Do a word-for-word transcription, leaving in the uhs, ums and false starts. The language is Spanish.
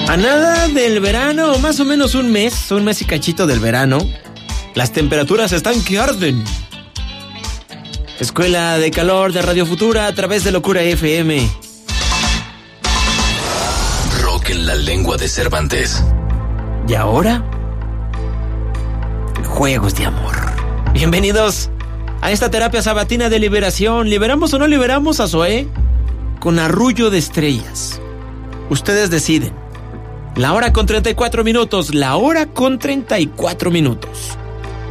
A nada del verano, más o menos un mes, un mes y cachito del verano, las temperaturas están que arden. Escuela de Calor de Radio Futura a través de Locura F M. Rock en la lengua de Cervantes. ¿Y ahora? Juegos de amor. Bienvenidos a esta terapia sabatina de liberación. ¿Liberamos o no liberamos a Zoé? Con arrullo de estrellas. Ustedes deciden. La hora con treinta y cuatro minutos. La hora con treinta y cuatro minutos.